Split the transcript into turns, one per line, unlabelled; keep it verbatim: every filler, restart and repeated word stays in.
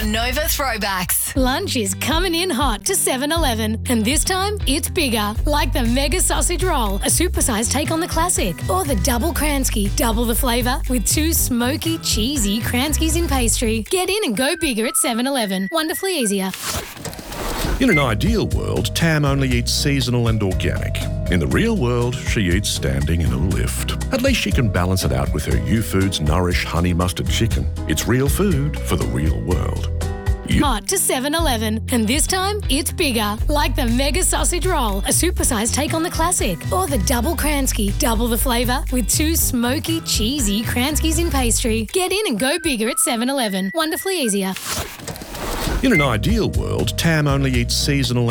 Nova Throwbacks.
Lunch is coming in hot to seven eleven, and this time it's bigger, like the Mega Sausage Roll, a supersized take on the classic, or the Double Kransky, double the flavour with two smoky, cheesy Kranskys in pastry. Get in and go bigger at seven eleven. Wonderfully easier.
In an ideal world, Tam only eats seasonal and organic. In the real world, she eats standing in a lift. At least she can balance it out with her U-Foods Nourish Honey Mustard Chicken. It's real food for the real world. You-
Hot to seven eleven, and this time it's bigger, like the Mega Sausage Roll, a supersized take on the classic, or the Double Kransky, double the flavour with two smoky, cheesy Kranskys in pastry. Get in and go bigger at seven eleven. Wonderfully easier.
In an ideal world, Tam only eats seasonal